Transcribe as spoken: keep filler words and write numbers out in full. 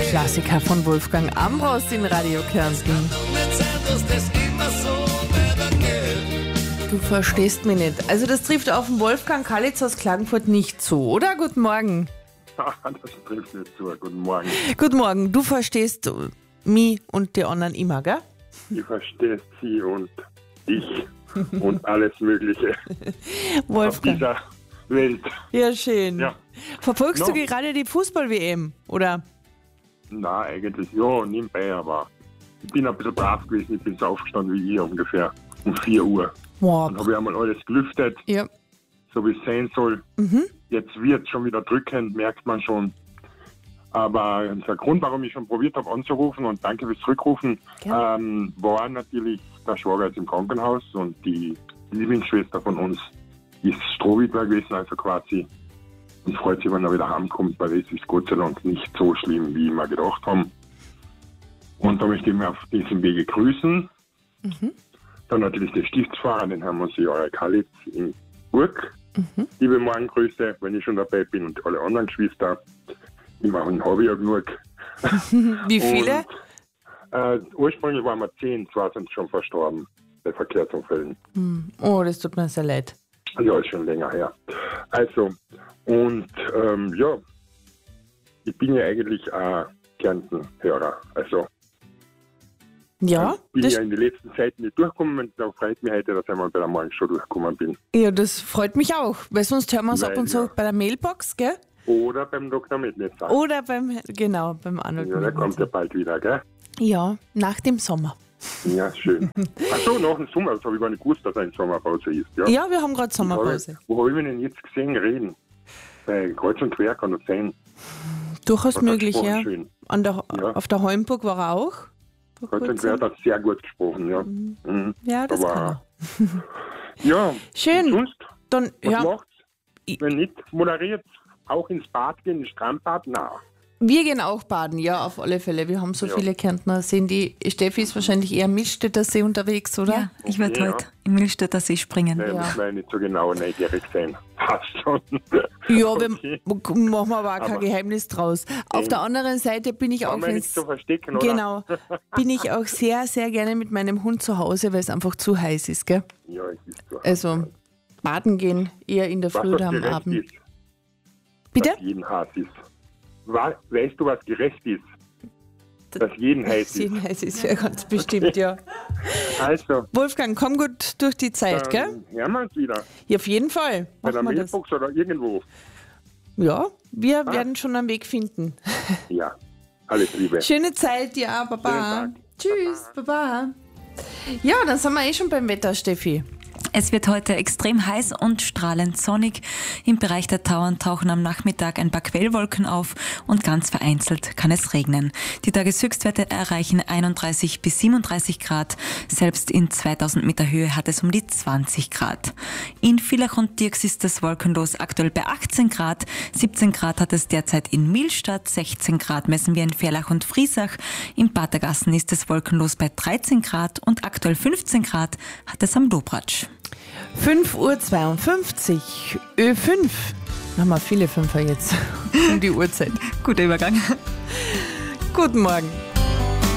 Klassiker von Wolfgang Ambros in Radio Kärnten. Du verstehst mich nicht. Also das trifft auf den Wolfgang Kalitz aus Klagenfurt nicht zu, oder? Guten Morgen. Das trifft nicht zu. Guten Morgen. Guten Morgen. Du verstehst mich und die anderen immer, gell? Ich verstehe sie und ich und alles Mögliche Wolfgang. auf dieser Welt. Ja, schön. Ja. Verfolgst No. du gerade die Fußball-W M, oder? Na, eigentlich ja, nebenbei, aber ich bin ein bisschen brav gewesen. Ich bin so aufgestanden wie ihr ungefähr um vier Uhr. Wow. Dann habe ich einmal alles gelüftet, Ja. so wie es sein soll. Mhm. Jetzt wird es schon wieder drückend, merkt man schon. Aber der Grund, warum ich schon probiert habe anzurufen und danke fürs Zurückrufen, ähm, war natürlich, der Schwager ist im Krankenhaus und die Lieblingsschwester von uns ist Strohwitwer gewesen, also quasi. Und freut sich, wenn er wieder heimkommt, weil es ist Gott sei Dank nicht so schlimm, wie wir gedacht haben. Und da möchte ich mich auf diesem Wege grüßen. Mhm. Dann natürlich den Stiftsfahrer, den Herrn Monsignor Kalitz in Burg. Mhm. Liebe Morgengrüße, wenn ich schon dabei bin, und alle anderen Geschwister. Immerhin habe ich ja genug. Wie viele? Und, äh, ursprünglich waren wir zehn, zwei sind schon verstorben bei Verkehrsunfällen. Hm. Oh, das tut mir sehr leid. Ja, ist schon länger her. Also, und ähm, ja, ich bin ja eigentlich ein Kärnten-Hörer. Also, Ja, ich bin das, ja in den letzten Zeiten nicht durchgekommen. Da freut mich heute, dass ich mal bei der Morgenshow durchgekommen bin. ja, das freut mich auch, weil sonst hören wir uns ab Weil, und zu ja. bei der Mailbox, gell? Oder beim Doktor Mednitzer. Oder beim, genau, beim Arnold. Ja, der kommt ja Mednitzer. bald wieder, gell? Ja, nach dem Sommer. Ja, schön. Achso, nach dem Sommer, das habe ich gar nicht gewusst, dass er in Sommerpause ist. Ja, Ja, wir haben gerade Sommerpause. Wo habe ich ihn denn jetzt gesehen reden? Bei Kreuz und Quer kann das sein. Durchaus Hat er möglich, gesprochen, ja. Schön. An der, Ja. Auf der Heumburg war er auch. vor Kreuz und kurzem. Quer hat sehr gut gesprochen, ja. Mhm. Ja, das Aber- kann er. Ja, Schön. und sonst, Dann, was ja, macht's? Ich- Wenn nicht, moderiert auch ins Bad gehen, ins Strandbad? Na. wir gehen auch baden, ja, auf alle Fälle. Wir haben so Ja. viele Kärntner sehen. Die Steffi ist wahrscheinlich eher am Millstätter See unterwegs, oder? Ja, ich werde Okay, heute im Millstätter See springen. Nein, Ja. muss man ja nicht so genau neugierig sein. Passt schon. Ja, Okay. wir machen wir aber auch kein Aber- Geheimnis draus. Auf der anderen Seite bin ich auch, Kann man nicht wenn's- so verstecken, oder? genau, bin ich auch sehr, sehr gerne mit meinem Hund zu Hause, weil es einfach zu heiß ist, gell? Ja, es ist so. Also baden gehen eher in der Was Früh das oder am gerecht Abend. ist, Bitte? dass jeden heiß ist. Wa- Weißt du, was gerecht ist? Dass jeden heiß ist. Jeden heiß ist ja ganz bestimmt, ja. Also, Wolfgang, komm gut durch die Zeit, gell? dann hören wir uns wieder. Ja, auf jeden Fall. Bei der Machen wir das. Mailbox oder irgendwo. Ja, wir Ah. werden schon einen Weg finden. Ja, alles Liebe. Schöne Zeit, ja, Baba. Schönen Tag. Tschüss, Baba. Ja, dann sind wir eh schon beim Wetter, Steffi. Es wird heute extrem heiß und strahlend sonnig. Im Bereich der Tauern tauchen am Nachmittag ein paar Quellwolken auf und ganz vereinzelt kann es regnen. Die Tageshöchstwerte erreichen einunddreißig bis siebenunddreißig Grad. Selbst in zweitausend Meter Höhe hat es um die zwanzig Grad. In Villach und Dirks ist es wolkenlos, aktuell bei achtzehn Grad. siebzehn Grad hat es derzeit in Millstatt, sechzehn Grad messen wir in Verlach und Friesach. Im Patergassen ist es wolkenlos bei dreizehn Grad und aktuell fünfzehn Grad hat es am Dobratsch. fünf Uhr zweiundfünfzig, Ö fünf. Haben wir viele Fünfer jetzt um die Uhrzeit. Guter Übergang. Guten Morgen.